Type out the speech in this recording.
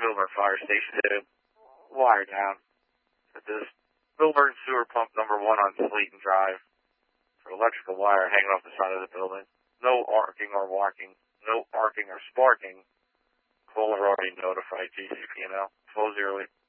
Millburn Fire Station. Wire down. At this Millburn Sewer Pump number 1 on Slayton Drive. For electrical wire hanging off the side of the building. No arcing or walking. No arcing or sparking. Caller already notified GCP&L. Close early.